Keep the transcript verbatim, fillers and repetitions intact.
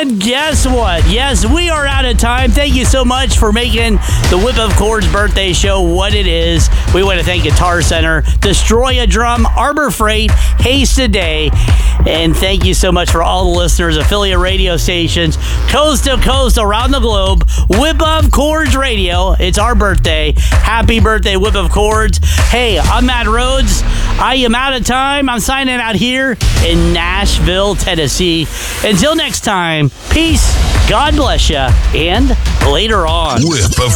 And guess what? Yes, we are out of time. Thank you so much for making the Whip of Chords birthday show what it is. We want to thank Guitar Center, Destroy a Drum, Arbor Freight, Haste Today, and thank you so much for all the listeners, affiliate radio stations, coast to coast around the globe. Whip of Chords Radio. It's our birthday. Happy birthday, Whip of Chords. Hey, I'm Matt Rhodes. I am out of time. I'm signing out here in Nashville, Tennessee. Until next time, peace, God bless you, and later on. Whip of